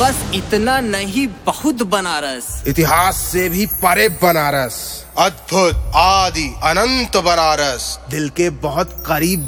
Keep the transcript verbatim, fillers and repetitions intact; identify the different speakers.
Speaker 1: बस इतना नहीं, बहुत बनारस।
Speaker 2: इतिहास से भी परे बनारस,
Speaker 3: अद्भुत आदि अनंत बनारस,
Speaker 2: दिल के बहुत करीब